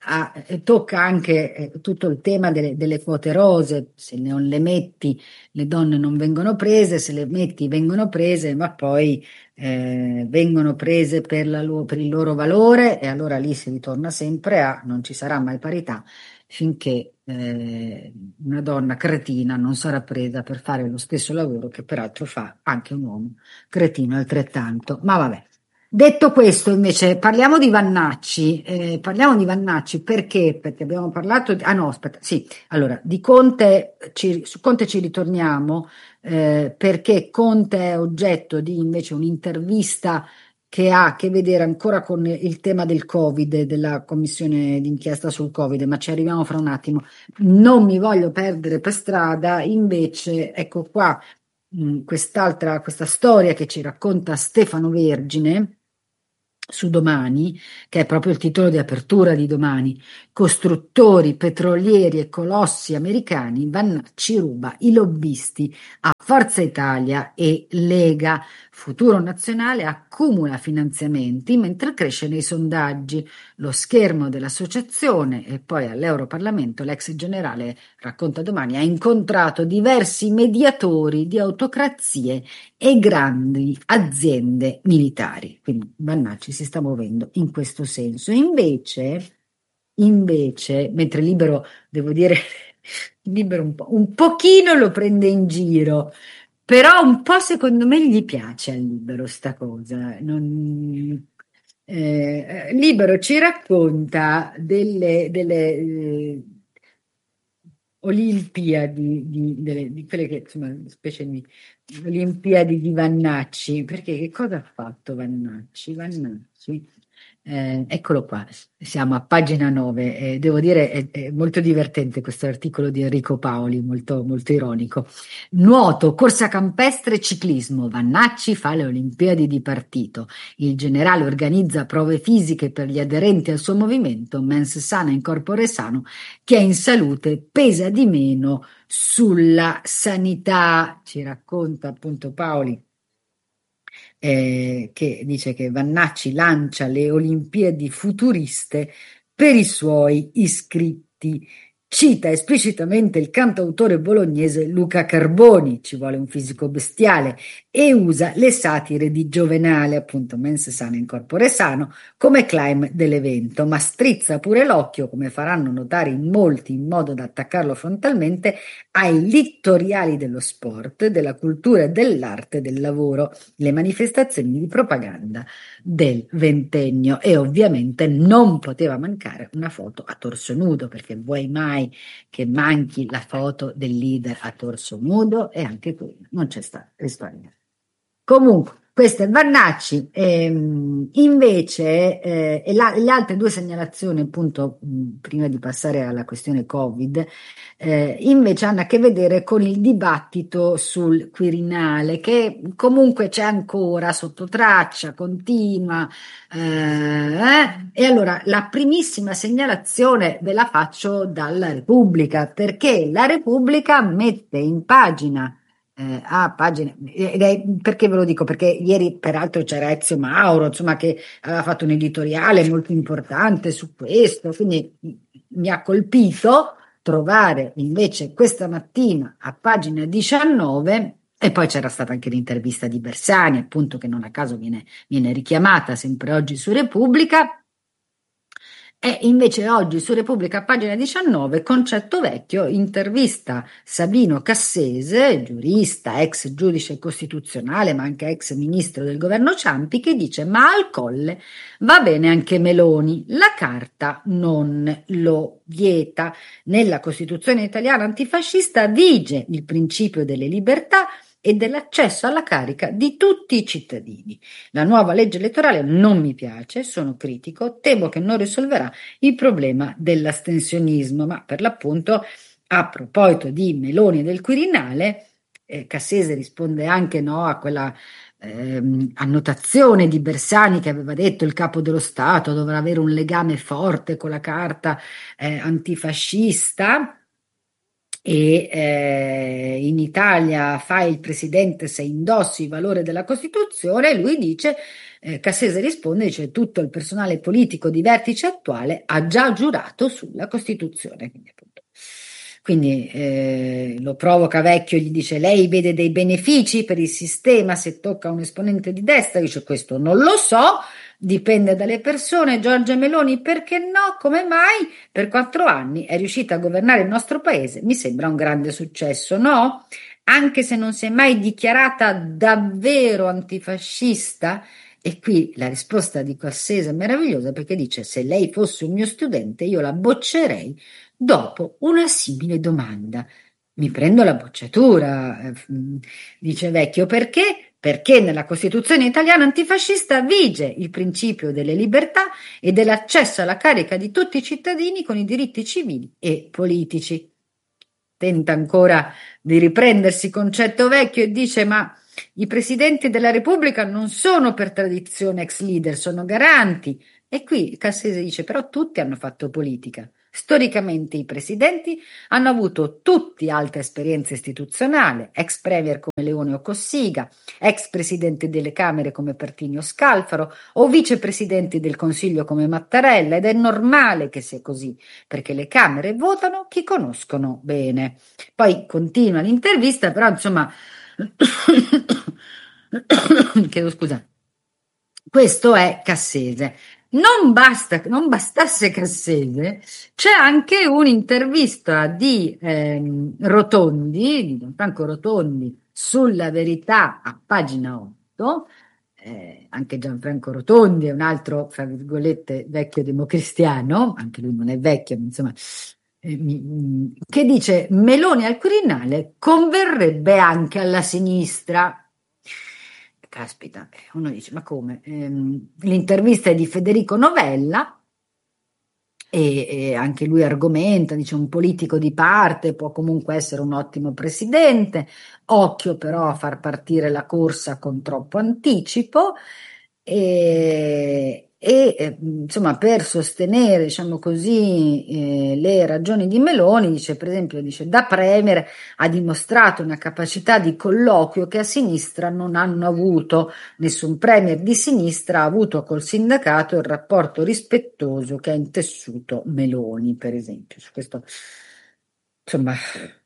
Speaker 1: ah, eh, tocca anche eh, tutto il tema delle, delle quote rose. Se non le metti, le donne non vengono prese, se le metti vengono prese, ma poi eh, vengono prese per, la lo- per il loro valore, e allora lì si ritorna sempre a non ci sarà mai parità finché eh, una donna cretina non sarà presa per fare lo stesso lavoro che peraltro fa anche un uomo cretino altrettanto. Ma vabbè. Detto questo, invece, parliamo di Vannacci. Eh, parliamo di Vannacci perché? Perché abbiamo parlato di... Ah no, aspetta, sì. Allora, di Conte, ci- su Conte ci ritorniamo, eh, perché Conte è oggetto di invece un'intervista che ha a che vedere ancora con il tema del Covid, della commissione d'inchiesta sul Covid, ma ci arriviamo fra un attimo. Non mi voglio perdere per strada, invece, ecco qua, mh, quest'altra, questa storia che ci racconta Stefano Vergine su Domani, che è proprio il titolo di apertura di Domani. Costruttori, petrolieri e colossi americani, Vannacci ruba i lobbisti a Forza Italia e Lega. Futuro Nazionale accumula finanziamenti mentre cresce nei sondaggi. Lo schermo dell'associazione, e poi all'Europarlamento l'ex generale, racconta Domani, ha incontrato diversi mediatori di autocrazie e grandi aziende militari. Quindi Vannacci si sta muovendo in questo senso. Invece, invece, mentre Libero, devo dire, Libero un po', un pochino lo prende in giro, però un po' secondo me gli piace al Libero sta cosa. Non- eh, Libero ci racconta delle, delle, eh, Olimpiadi di, delle- di quelle che insomma specie di Olimpiadi di Vannacci, perché che cosa ha fatto Vannacci? Vannacci, eh, eccolo qua, siamo a pagina nove, eh, devo dire è, è molto divertente questo articolo di Enrico Paoli, molto, molto ironico. Nuoto, corsa campestre, ciclismo, Vannacci fa le Olimpiadi di partito, il generale organizza prove fisiche per gli aderenti al suo movimento, mens sana in corpore sano, chi è in salute pesa di meno sulla sanità, ci racconta appunto Paoli, eh, che dice che Vannacci lancia le Olimpiadi futuriste per i suoi iscritti. Cita esplicitamente il cantautore bolognese Luca Carboni, ci vuole un fisico bestiale, e usa le satire di Giovenale, appunto mens sana in corpore sano, come claim dell'evento, ma strizza pure l'occhio, come faranno notare in molti, in modo da attaccarlo frontalmente, ai littoriali dello sport, della cultura e dell'arte del lavoro, le manifestazioni di propaganda del ventennio. E ovviamente non poteva mancare una foto a torso nudo, perché vuoi mai che manchi la foto del leader a torso nudo? E anche qui non c'è stato risparmio. Comunque, questo è Vannacci. Ehm, invece, eh, e la- le altre due segnalazioni, appunto, mh, prima di passare alla questione Covid, eh, invece hanno a che vedere con il dibattito sul Quirinale, che comunque c'è ancora sotto traccia, continua. eh, eh. E allora, la primissima segnalazione ve la faccio dalla Repubblica, perché la Repubblica mette in pagina eh, a pagine, ed è- perché ve lo dico? Perché ieri peraltro c'era Ezio Mauro, insomma, che aveva fatto un editoriale molto importante su questo, quindi mi ha colpito trovare invece questa mattina a pagina diciannove, e poi c'era stata anche l'intervista di Bersani, appunto, che non a caso viene, viene richiamata sempre oggi su Repubblica. E invece oggi su Repubblica, pagina diciannove, Concetto Vecchio, intervista Sabino Cassese, giurista, ex giudice costituzionale, ma anche ex ministro del governo Ciampi, che dice: ma al Colle va bene anche Meloni, la carta non lo vieta. Nella Costituzione italiana antifascista vige il principio delle libertà e dell'accesso alla carica di tutti i cittadini. La nuova legge elettorale non mi piace, sono critico, temo che non risolverà il problema dell'astensionismo, ma per l'appunto, a proposito di Meloni e del Quirinale, eh, Cassese risponde anche no, a quella ehm, annotazione di Bersani che aveva detto il capo dello Stato dovrà avere un legame forte con la carta eh, antifascista. e eh, in Italia fai il presidente se indossi i valori della Costituzione, e lui dice, eh, Cassese risponde, dice tutto il personale politico di vertice attuale ha già giurato sulla Costituzione. Quindi, appunto, quindi eh, lo provoca Vecchio, gli dice lei vede dei benefici per il sistema se tocca un esponente di destra, dice questo non lo so, dipende dalle persone. Giorgia Meloni perché no? Come mai? Per quattro anni è riuscita a governare il nostro paese, mi sembra un grande successo, no? Anche se non si è mai dichiarata davvero antifascista. E qui la risposta di Cassese è meravigliosa perché dice: se lei fosse un mio studente, io la boccerei dopo una simile domanda. Mi prendo la bocciatura, eh, dice Vecchio, perché? Perché nella Costituzione italiana antifascista vige il principio delle libertà e dell'accesso alla carica di tutti i cittadini con i diritti civili e politici. Tenta ancora di riprendersi Concetto Vecchio e dice: ma i presidenti della Repubblica non sono per tradizione ex leader, sono garanti. E qui Cassese dice: però tutti hanno fatto politica. Storicamente i presidenti hanno avuto tutti alta esperienza istituzionale, ex premier come Leone o Cossiga, ex presidenti delle Camere come Pertini o Scalfaro, o vicepresidenti del Consiglio come Mattarella, ed è normale che sia così, perché le Camere votano chi conoscono bene. Poi continua l'intervista, però insomma, chiedo scusa, questo è Cassese. Non basta, non bastasse Cassese, c'è anche un'intervista di ehm, Rotondi, di Gianfranco Rotondi, sulla Verità a pagina otto. Eh, anche Gianfranco Rotondi è un altro, fra virgolette, vecchio democristiano, anche lui non è vecchio, ma insomma, eh, mi- mi- che dice Meloni al Quirinale converrebbe anche alla sinistra. Caspita, eh, uno dice, ma come? Ehm, l'intervista è di Federico Novella e, e anche lui argomenta, dice un politico di parte può comunque essere un ottimo presidente, occhio però a far partire la corsa con troppo anticipo e, e, eh, insomma per sostenere diciamo così eh, le ragioni di Meloni, dice per esempio, dice da premier ha dimostrato una capacità di colloquio che a sinistra non hanno avuto. Nessun premier di sinistra ha avuto col sindacato il rapporto rispettoso che ha intessuto Meloni, per esempio. Su questo, insomma,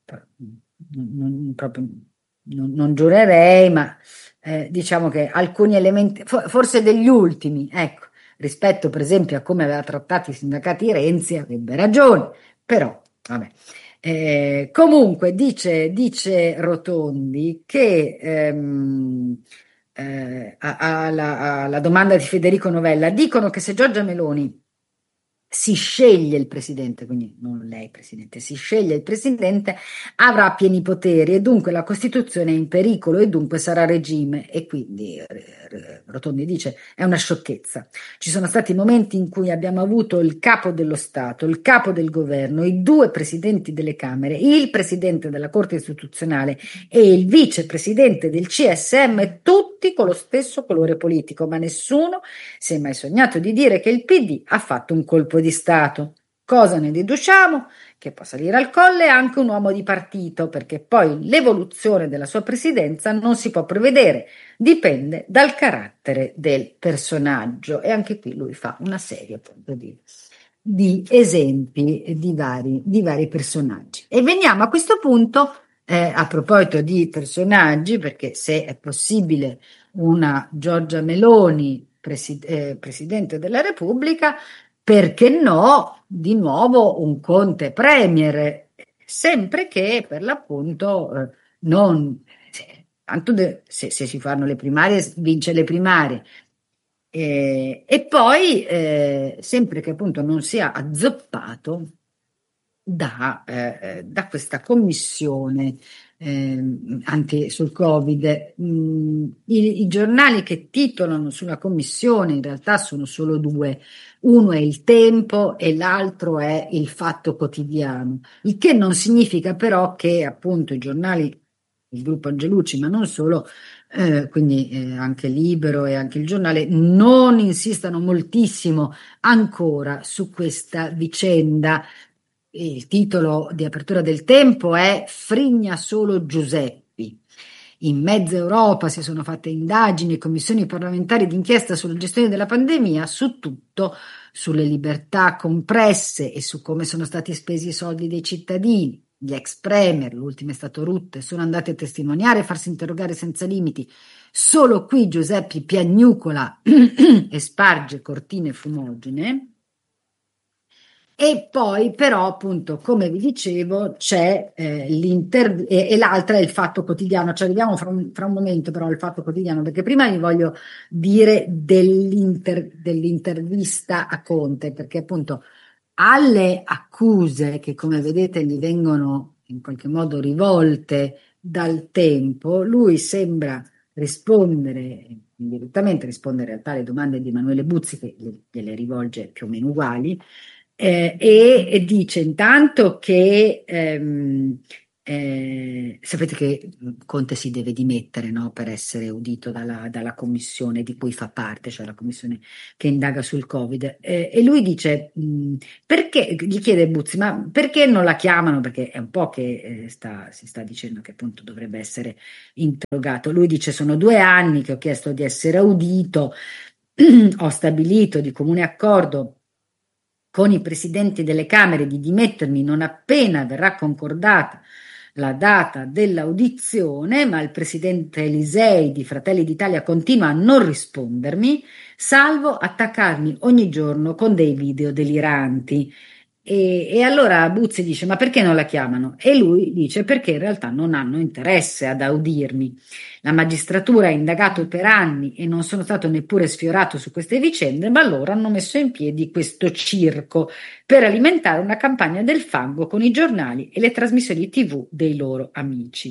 Speaker 1: non, non- proprio, non- non giurerei, ma eh, diciamo che alcuni elementi, fo- forse degli ultimi, ecco, rispetto per esempio a come aveva trattato i sindacati Renzi, avrebbe ragione, però, vabbè. Eh, comunque dice, dice Rotondi che ehm, eh, a- alla, alla domanda di Federico Novella dicono che se Giorgia Meloni si sceglie il presidente, quindi non lei presidente, si sceglie il presidente, avrà pieni poteri e dunque la Costituzione è in pericolo e dunque sarà regime. E quindi eh, eh, Rotondi dice è una sciocchezza. Ci sono stati momenti in cui abbiamo avuto il capo dello Stato, il capo del governo, i due presidenti delle Camere, il presidente della Corte Istituzionale e il vicepresidente del C S M, tutti con lo stesso colore politico, ma nessuno si è mai sognato di dire che il P D ha fatto un colpo di Stato. Cosa ne deduciamo? Che può salire al colle anche un uomo di partito, perché poi l'evoluzione della sua presidenza non si può prevedere, dipende dal carattere del personaggio. E anche qui lui fa una serie appunto di, di esempi di vari, di vari personaggi. E veniamo a questo punto, eh, a proposito di personaggi, perché se è possibile una Giorgia Meloni presi- eh, Presidente della Repubblica, perché no, di nuovo un Conte Premier, sempre che per l'appunto eh, non, se, tanto de- se, se si fanno le primarie, vince le primarie. Eh, e poi, eh, sempre che appunto non sia azzoppato da, eh, da questa commissione ehm, anche sul Covid. Mm, i, i giornali che titolano sulla commissione in realtà sono solo due. Uno è Il Tempo e l'altro è Il Fatto Quotidiano, il che non significa però che appunto i giornali, il gruppo Angelucci, ma non solo, eh, quindi eh, anche Libero e anche il giornale, non insistano moltissimo ancora su questa vicenda il titolo di apertura del Tempo è Frigna solo Giuseppi. In mezza Europa si sono fatte indagini e commissioni parlamentari d'inchiesta sulla gestione della pandemia, su tutto, sulle libertà compresse e su come sono stati spesi i soldi dei cittadini. Gli ex premier, l'ultimo è stato Rutte, sono andati a testimoniare e farsi interrogare senza limiti. Solo qui Giuseppi piagnucola e sparge cortine fumogene. E poi però, appunto, come vi dicevo, c'è eh, l'inter... e, e l'altra è il Fatto Quotidiano. Ci arriviamo fra un, fra un momento però al Fatto Quotidiano, perché prima vi voglio dire dell'inter... dell'intervista a Conte, perché appunto alle accuse che, come vedete, gli vengono in qualche modo rivolte dal Tempo, lui sembra rispondere, indirettamente rispondere a tali domande di Emanuele Buzzi, che gliele rivolge più o meno uguali, eh, e, e dice intanto che ehm, eh, sapete che Conte si deve dimettere, no, per essere udito dalla, dalla commissione di cui fa parte, cioè la commissione che indaga sul Covid, eh, e lui dice mh, perché, gli chiede Buzzi, ma perché non la chiamano? Perché è un po' che eh, sta, si sta dicendo che appunto dovrebbe essere interrogato. Lui dice sono due anni che ho chiesto di essere udito, ho stabilito di comune accordo con i presidenti delle Camere di dimettermi non appena verrà concordata la data dell'audizione, ma il presidente Elisei di Fratelli d'Italia continua a non rispondermi, salvo attaccarmi ogni giorno con dei video deliranti. E, e allora Buzzi dice: ma perché non la chiamano? E lui dice: perché in realtà non hanno interesse ad audirmi. La magistratura ha indagato per anni e non sono stato neppure sfiorato su queste vicende, ma loro hanno messo in piedi questo circo per alimentare una campagna del fango con i giornali e le trasmissioni tivù dei loro amici.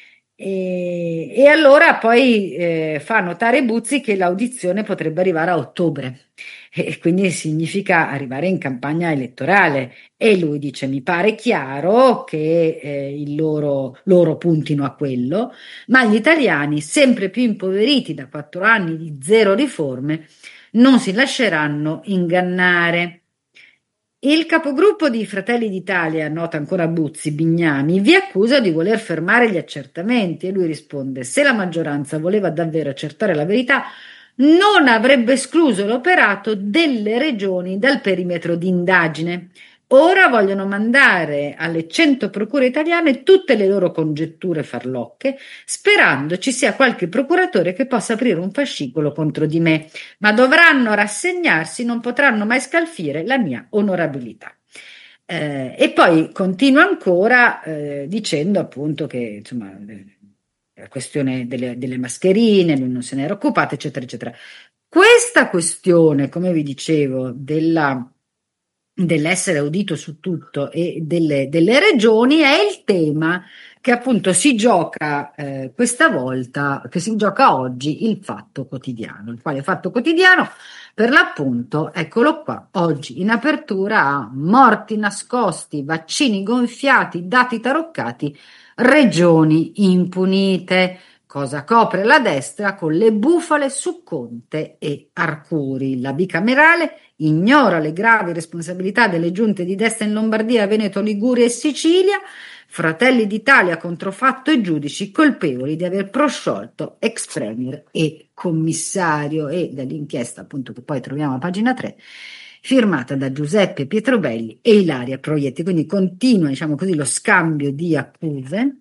Speaker 1: E, e allora poi eh, fa notare Buzzi che l'audizione potrebbe arrivare a ottobre e quindi significa arrivare in campagna elettorale, e lui dice: mi pare chiaro che eh, il loro, loro puntino a quello, ma gli italiani, sempre più impoveriti da quattro anni di zero riforme, non si lasceranno ingannare. Il capogruppo di Fratelli d'Italia, nota ancora Buzzi, Bignami, vi accusa di voler fermare gli accertamenti, e lui risponde: se la maggioranza voleva davvero accertare la verità, non avrebbe escluso l'operato delle regioni dal perimetro di indagine. Ora vogliono mandare alle cento procure italiane tutte le loro congetture farlocche, sperando ci sia qualche procuratore che possa aprire un fascicolo contro di me, ma dovranno rassegnarsi, non potranno mai scalfire la mia onorabilità. Eh, e poi continua ancora eh, dicendo appunto che insomma la questione delle, delle mascherine, lui non se ne era occupato, eccetera, eccetera. Questa questione, come vi dicevo, della dell'essere udito su tutto e delle, delle regioni è il tema che appunto si gioca eh, questa volta, che si gioca oggi il Fatto Quotidiano, il quale Fatto Quotidiano per l'appunto, eccolo qua, oggi in apertura ha morti nascosti, vaccini gonfiati, dati taroccati, regioni impunite. Cosa copre la destra con le bufale su Conte e Arcuri? La bicamerale ignora le gravi responsabilità delle giunte di destra in Lombardia, Veneto, Liguria e Sicilia. Fratelli d'Italia contro fatto e giudici colpevoli di aver prosciolto ex premier e commissario. E dall'inchiesta appunto che poi troviamo a pagina tre, firmata da Giuseppe Pietrobelli e Ilaria Proietti. Quindi continua, diciamo così, lo scambio di accuse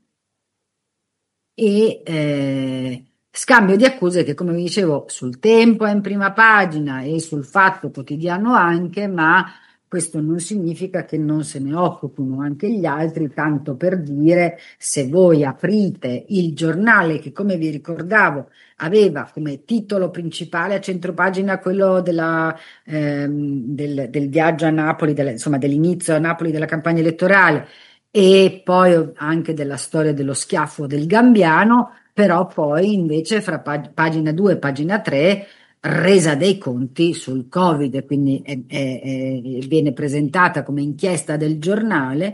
Speaker 1: e eh, scambio di accuse che, come vi dicevo, sul Tempo è in prima pagina e sul Fatto Quotidiano anche, ma questo non significa che non se ne occupino anche gli altri, tanto per dire, se voi aprite il giornale che, come vi ricordavo, aveva come titolo principale a centropagina quello della, ehm, del, del viaggio a Napoli, della, insomma dell'inizio a Napoli della campagna elettorale, e poi anche della storia dello schiaffo del Gambiano, però poi invece fra pag- pagina due e pagina tre resa dei conti sul Covid, quindi è, è- è- viene presentata come inchiesta del giornale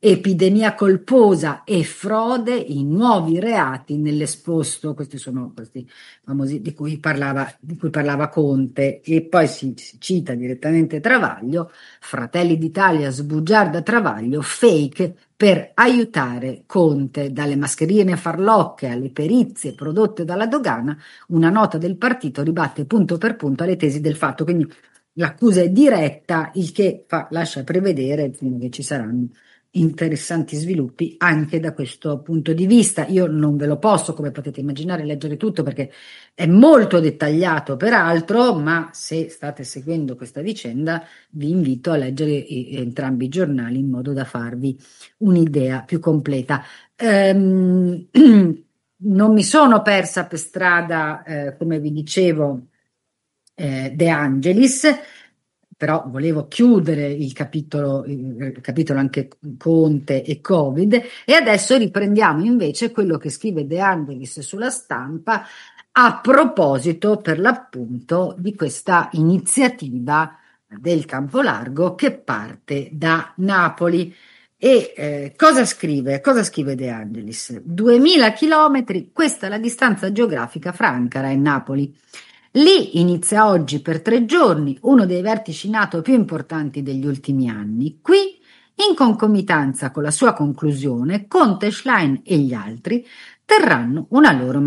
Speaker 1: epidemia colposa e frode, i nuovi reati nell'esposto, questi sono questi famosi di cui parlava, di cui parlava Conte, e poi si, si cita direttamente Travaglio, Fratelli d'Italia sbugiarda Travaglio, fake per aiutare Conte, dalle mascherine farlocche alle perizie prodotte dalla dogana, una nota del partito ribatte punto per punto alle tesi del fatto, quindi l'accusa è diretta, il che fa, lascia prevedere che ci saranno interessanti sviluppi anche da questo punto di vista. Io non ve lo posso, come potete immaginare, leggere tutto perché è molto dettagliato peraltro, ma se state seguendo questa vicenda vi invito a leggere i- entrambi i giornali in modo da farvi un'idea più completa. Ehm, non mi sono persa per strada, eh, come vi dicevo, eh, De Angelis, però volevo chiudere il capitolo, il capitolo anche Conte e Covid, e adesso riprendiamo invece quello che scrive De Angelis sulla Stampa a proposito, per l'appunto, di questa iniziativa del Campo Largo che parte da Napoli. E eh, cosa scrive? Cosa scrive De Angelis? duemila chilometri, questa è la distanza geografica fra Ankara e Napoli. Lì inizia oggi per tre giorni uno dei vertici NATO più importanti degli ultimi anni. Qui, in concomitanza con la sua conclusione, Conte, Schlein e gli altri terranno una loro